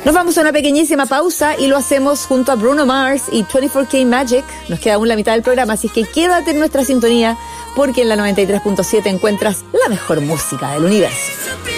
Nos vamos a una pequeñísima pausa y lo hacemos junto a Bruno Mars y 24K Magic. Nos queda aún la mitad del programa, así que quédate en nuestra sintonía porque en la 93.7 encuentras la mejor música del universo.